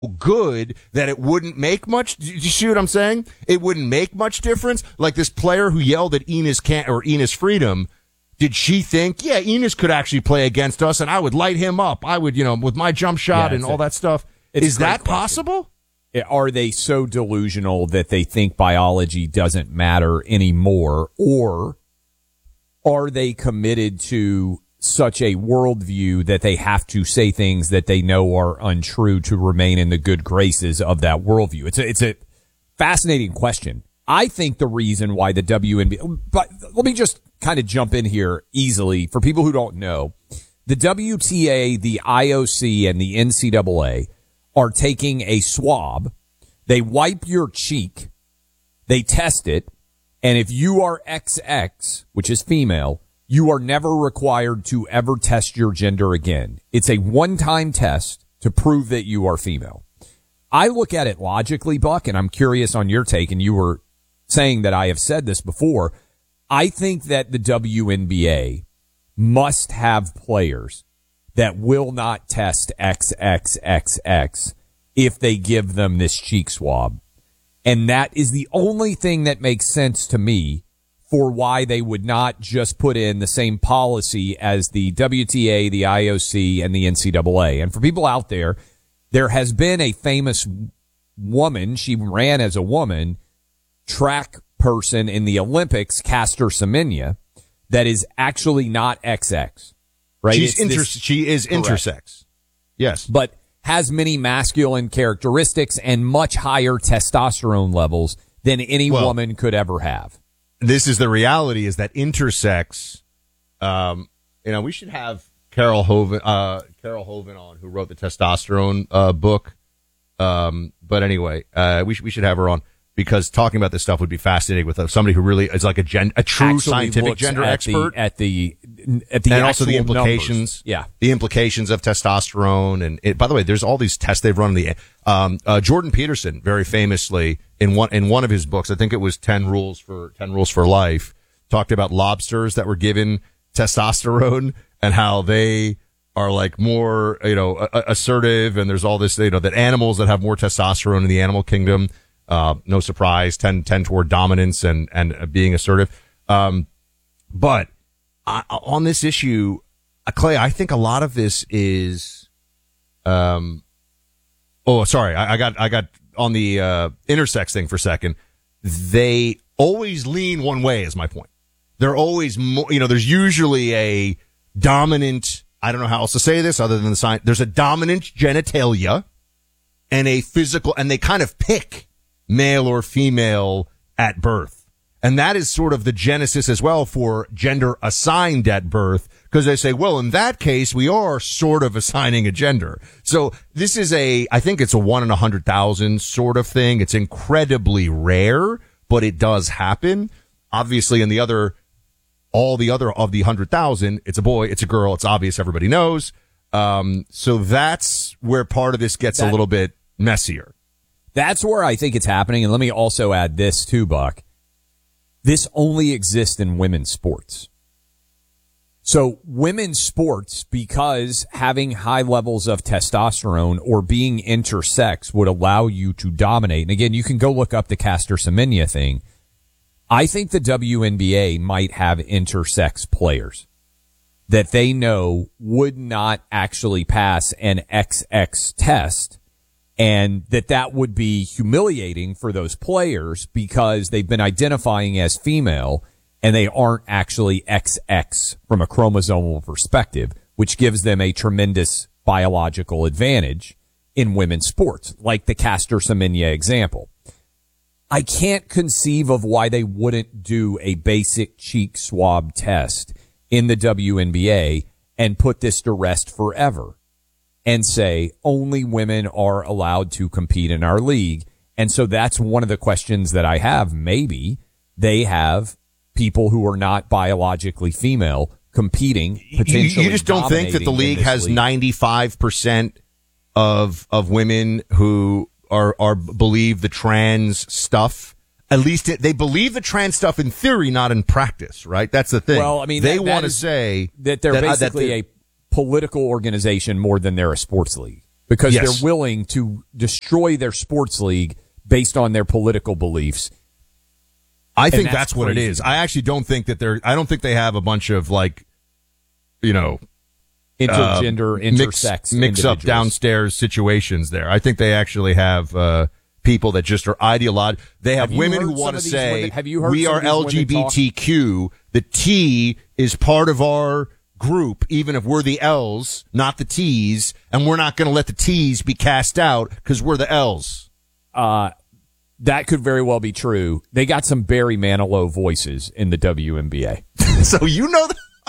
good that it wouldn't make much. Do you see what I'm saying? It wouldn't make much difference. Like this player who yelled at Enos Freedom. Did she think, yeah, Enos could actually play against us and I would light him up? I would, with my jump shot and all that stuff. Is that possible? Are they so delusional that they think biology doesn't matter anymore? Or are they committed to such a worldview that they have to say things that they know are untrue to remain in the good graces of that worldview? It's a fascinating question. I think the reason why the WNBA, but let me just kind of jump in here easily for people who don't know. The WTA, the IOC, and the NCAA are taking a swab. They wipe your cheek. They test it. And if you are XX, which is female, you are never required to ever test your gender again. It's a one-time test to prove that you are female. I look at it logically, Buck, and I'm curious on your take, and you were saying that I have said this before. I think that the WNBA must have players that will not test XXXX if they give them this cheek swab. And that is the only thing that makes sense to me for why they would not just put in the same policy as the WTA, the IOC, and the NCAA. And for people out there, there has been a famous woman, she ran as a woman, track person in the Olympics, Caster Semenya, that is actually not XX, right? She is intersex. Yes. But has many masculine characteristics and much higher testosterone levels than any woman could ever have. This is the reality, is that intersex, we should have Carol Hoven on, who wrote the testosterone book. But anyway, we should have her on, because talking about this stuff would be fascinating with somebody who really is like a true actually scientific gender expert at the and also the implications, numbers. The implications of testosterone. And by the way, there's all these tests they've run. Jordan Peterson, very famously in one of his books, I think it was 10 Rules for Life, talked about lobsters that were given testosterone and how they are like more, assertive. And there's all this, that animals that have more testosterone in the animal kingdom, no surprise, tend toward dominance and being assertive. But on this issue, Clay, I think a lot of this is, I got on the intersex thing for a second. They always lean one way, is my point. They're always more, there's usually a dominant, I don't know how else to say this other than the sign. There's a dominant genitalia and a physical, and they kind of pick male or female at birth. And that is sort of the genesis as well for gender assigned at birth, because they say, well, in that case, we are sort of assigning a gender. So this is I think it's a 1 in 100,000 sort of thing. It's incredibly rare, but it does happen. Obviously, in all the other of the 100,000, it's a boy, it's a girl, it's obvious, everybody knows. So that's where part of this gets a little bit messier. That's where I think it's happening. And let me also add this too, Buck. This only exists in women's sports. So women's sports, because having high levels of testosterone or being intersex would allow you to dominate. And again, you can go look up the Caster Semenya thing. I think the WNBA might have intersex players that they know would not actually pass an XX test, and that would be humiliating for those players because they've been identifying as female and they aren't actually XX from a chromosomal perspective, which gives them a tremendous biological advantage in women's sports, like the Caster Semenya example. I can't conceive of why they wouldn't do a basic cheek swab test in the WNBA and put this to rest forever and say only women are allowed to compete in our league. And so that's one of the questions that I have. Maybe they have people who are not biologically female competing, potentially. You just don't think that the league has 95% of women who are believe the trans stuff. At least they believe the trans stuff in theory, not in practice, right? That's the thing. Well, I mean, they want to say that they're basically a political organization more than they're a sports league. because Yes. they're willing to destroy their sports league based on their political beliefs. I think that's that's what it crazy. is. I actually don't think that I don't think they have a bunch of like, Intergender, intersex, mix up individuals. downstairs situations there. I think they actually have people that just are ideological. They have Have you women heard who want to some of these say, women- have you heard we some are of these women talk? LGBTQ. The T is part of our group, even if we're the L's, not the T's, and we're not going to let the T's be cast out because we're the L's. That could very well be true. They got some Barry Manilow voices in the WNBA. So you know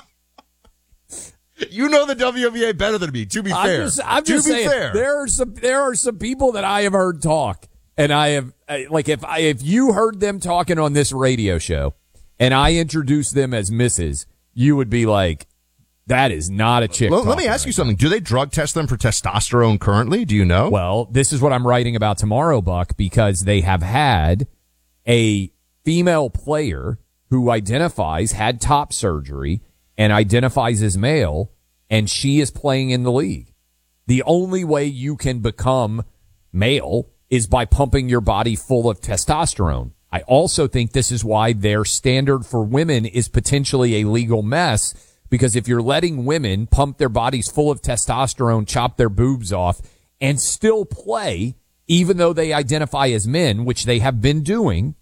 the WNBA better than me. To be fair, I'm just saying, fair. there are some people that I have heard talk, and I have like if you heard them talking on this radio show, and I introduced them as Mrs., you would be like, that is not a chick. Let me ask you something. Do they drug test them for testosterone currently? Do you know? Well, this is what I'm writing about tomorrow, Buck, because they have had a female player who had top surgery and identifies as male, and she is playing in the league. The only way you can become male is by pumping your body full of testosterone. I also think this is why their standard for women is potentially a legal mess, because if you're letting women pump their bodies full of testosterone, chop their boobs off, and still play, even though they identify as men, which they have been doing,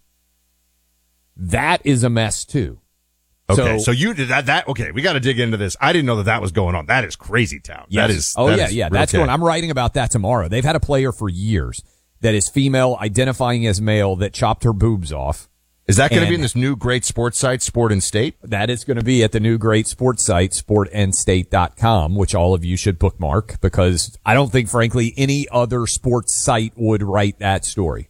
that is a mess too. Okay, so you did that. Okay, we got to dig into this. I didn't know that was going on. That is crazy town. Yes. That is. Oh, that yeah, is yeah. real That's okay. going. I'm writing about that tomorrow. They've had a player for years that is female, identifying as male, that chopped her boobs off. Is that going to be And- in this new great sports site, Sport and State? That is going to be at the new great sports site, sportandstate.com, which all of you should bookmark, because I don't think, frankly, any other sports site would write that story.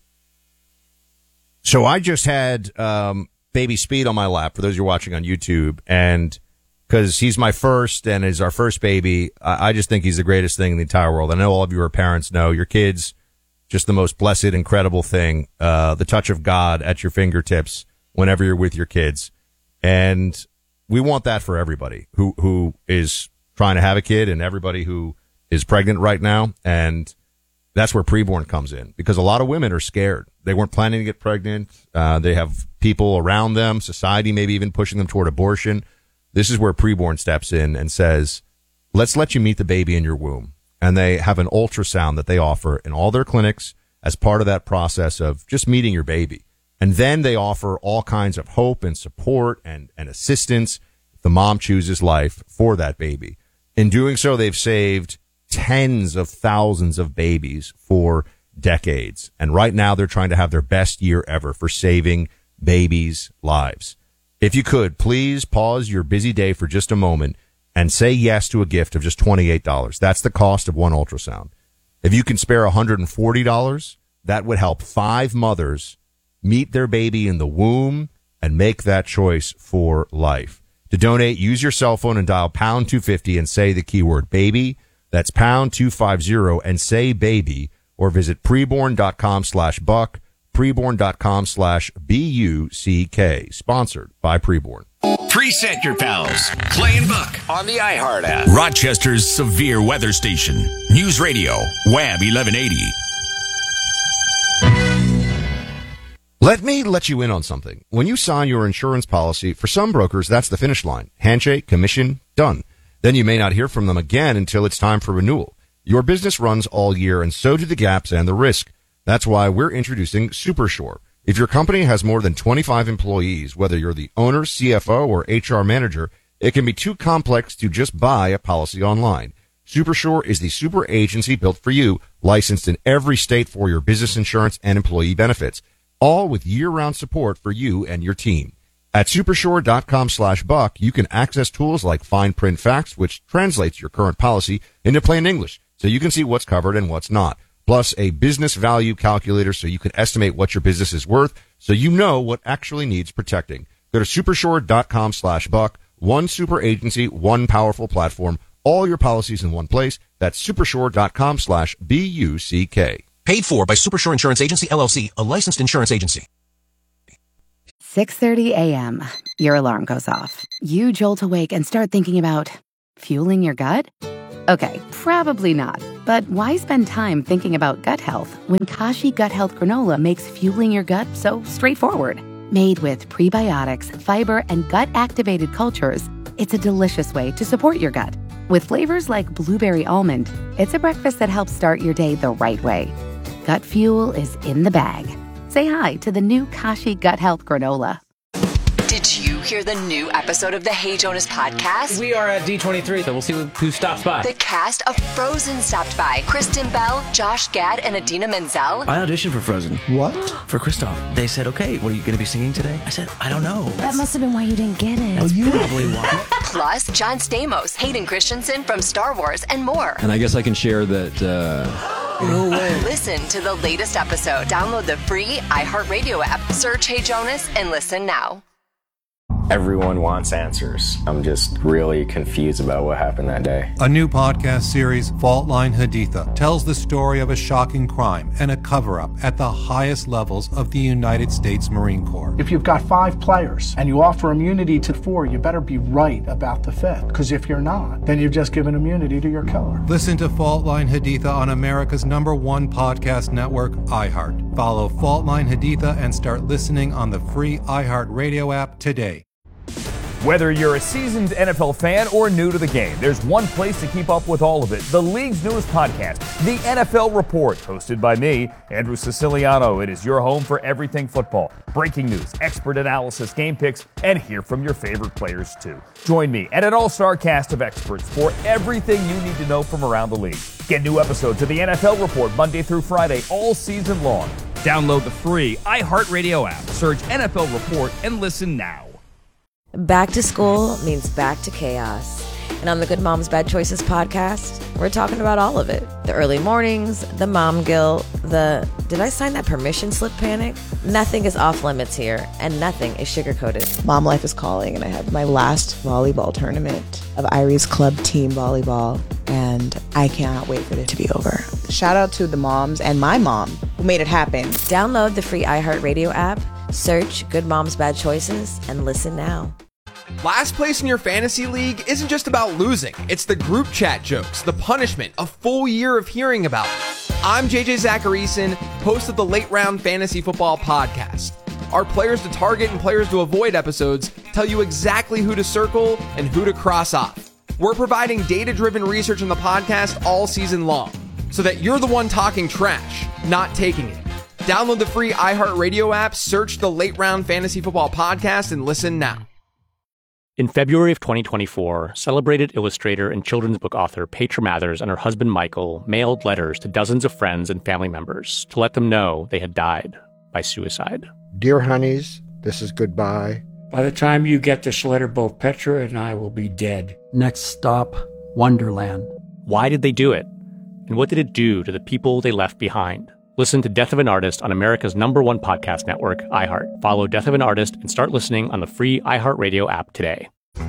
So I just had baby Speed on my lap, for those you're watching on YouTube, and because he's my first and is our first baby, I just think he's the greatest thing in the entire world. I know all of you are parents know your kids, just the most blessed, incredible thing, the touch of God at your fingertips whenever you're with your kids. And we want that for everybody who is trying to have a kid and everybody who is pregnant right now. And that's where preborn comes in, because a lot of women are scared. They weren't planning to get pregnant. They have people around them, society maybe even pushing them toward abortion. This is where preborn steps in and says, let's let you meet the baby in your womb. And they have an ultrasound that they offer in all their clinics as part of that process of just meeting your baby. And then they offer all kinds of hope and support and assistance if the mom chooses life for that baby. In doing so, they've saved tens of thousands of babies for decades. And right now they're trying to have their best year ever for saving babies' lives. If you could, please pause your busy day for just a moment and say yes to a gift of just $28. That's the cost of one ultrasound. If you can spare $140, that would help 5 mothers meet their baby in the womb and make that choice for life. To donate, use your cell phone and dial pound 250 and say the keyword baby. That's pound 250 and say baby, or visit preborn.com/buck, preborn.com/BUCK. Sponsored by Preborn. Preset your pals. Clay and Buck on the iHeart app. Rochester's severe weather station. News Radio, WAB 1180. Let me let you in on something. When you sign your insurance policy, for some brokers, that's the finish line. Handshake, commission, done. Then you may not hear from them again until it's time for renewal. Your business runs all year, and so do the gaps and the risk. That's why we're introducing SuperSure. If your company has more than 25 employees, whether you're the owner, CFO, or HR manager, it can be too complex to just buy a policy online. SuperSure is the super agency built for you, licensed in every state for your business insurance and employee benefits, all with year-round support for you and your team. At supersure.com/buck, you can access tools like fine print facts, which translates your current policy into plain English, so you can see what's covered and what's not. Plus a business value calculator so you can estimate what your business is worth, so you know what actually needs protecting. Go to supersure.com/buck. One super agency, one powerful platform, all your policies in one place. That's supersure.com/BUCK. Paid for by Supersure Insurance Agency, LLC, a licensed insurance agency. 6:30 a.m. Your alarm goes off. You jolt awake and start thinking about fueling your gut? Okay, probably not. But why spend time thinking about gut health when Kashi Gut Health Granola makes fueling your gut so straightforward? Made with prebiotics, fiber, and gut-activated cultures, it's a delicious way to support your gut. With flavors like blueberry almond, it's a breakfast that helps start your day the right way. Gut fuel is in the bag. Say hi to the new Kashi Gut Health Granola. Did you hear the new episode of the Hey Jonas podcast? We are at D23, so we'll see who stops by. The cast of Frozen stopped by. Kristen Bell, Josh Gad, and Idina Menzel. I auditioned for Frozen. What? For Kristoff. They said, okay, what are you going to be singing today? I said, I don't know. That must have been why you didn't get it. That's probably why. Plus, John Stamos, Hayden Christensen from Star Wars, and more. And I guess I can share that... No way. Listen to the latest episode. Download the free iHeartRadio app. Search Hey Jonas and listen now. Everyone wants answers. I'm just really confused about what happened that day. A new podcast series, Fault Line Haditha, tells the story of a shocking crime and a cover-up at the highest levels of the United States Marine Corps. If you've got 5 players and you offer immunity to 4, you better be right about the 5th. Because if you're not, then you've just given immunity to your killer. Listen to Fault Line Haditha on America's #1 podcast network, iHeart. Follow Fault Line Haditha and start listening on the free iHeartRadio app today. Whether you're a seasoned NFL fan or new to the game, there's one place to keep up with all of it. The league's newest podcast, The NFL Report, hosted by me, Andrew Siciliano. It is your home for everything football. Breaking news, expert analysis, game picks, and hear from your favorite players too. Join me and an all-star cast of experts for everything you need to know from around the league. Get new episodes of The NFL Report Monday through Friday all season long. Download the free iHeartRadio app. Search NFL Report and listen now. Back to school means back to chaos. And on the Good Moms Bad Choices podcast, we're talking about all of it. The early mornings, the mom guilt, the did I sign that permission slip panic? Nothing is off limits here, and nothing is sugar-coated. Mom life is calling, and I have my last volleyball tournament of Irie's club team volleyball, and I cannot wait for it to be over. Shout out to the moms and my mom who made it happen. Download the free iHeartRadio app, search Good Moms Bad Choices, and listen now. Last place in your fantasy league isn't just about losing. It's the group chat jokes, the punishment, a full year of hearing about it. I'm JJ Zacharyson, host of the Late Round Fantasy Football Podcast. Our players to target and players to avoid episodes tell you exactly who to circle and who to cross off. We're providing data-driven research on the podcast all season long, so that you're the one talking trash, not taking it. Download the free iHeartRadio app, search the Late Round Fantasy Football Podcast, and listen now. In February of 2024, celebrated illustrator and children's book author Petra Mathers and her husband Michael mailed letters to dozens of friends and family members to let them know they had died by suicide. Dear honeys, this is goodbye. By the time you get this letter, both Petra and I will be dead. Next stop, Wonderland. Why did they do it? And what did it do to the people they left behind? Listen to Death of an Artist on America's #1 podcast network, iHeart. Follow Death of an Artist and start listening on the free iHeartRadio app today.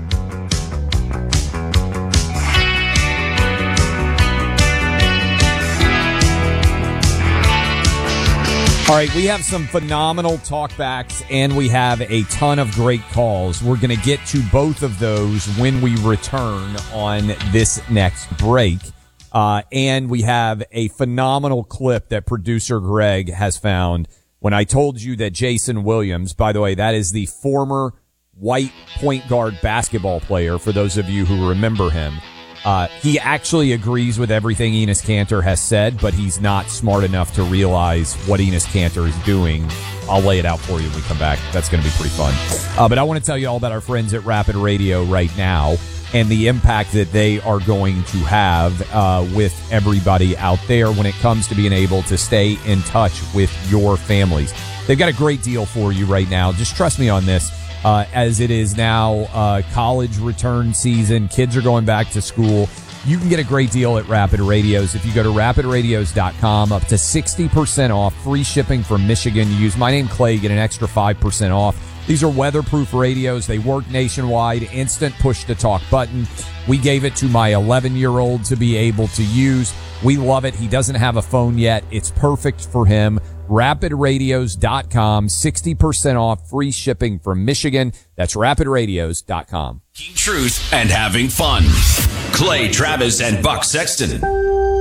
All right, we have some phenomenal talkbacks, and we have a ton of great calls. We're going to get to both of those when we return on this next break. And we have a phenomenal clip that producer Greg has found when I told you that Jason Williams, by the way, that is the former white point guard basketball player, for those of you who remember him. He actually agrees with everything Enes Kanter has said, but he's not smart enough to realize what Enes Kanter is doing. I'll lay it out for you when we come back. That's going to be pretty fun. But I want to tell you all about our friends at Rapid Radio right now and the impact that they are going to have with everybody out there when it comes to being able to stay in touch with your families. They've got a great deal for you right now. Just trust me on this. As it is now college return season, kids are going back to school. You can get a great deal at Rapid Radios. If you go to rapidradios.com, up to 60% off, free shipping from Michigan. You use my name, Clay, get an extra 5% off. These are weatherproof radios. They work nationwide, instant push-to-talk button. We gave it to my 11-year-old to be able to use. We love it. He doesn't have a phone yet. It's perfect for him. rapidradios.com, 60% off, free shipping from Michigan. That's rapidradios.com. Truth and having fun. Clay Travis and Buck Sexton.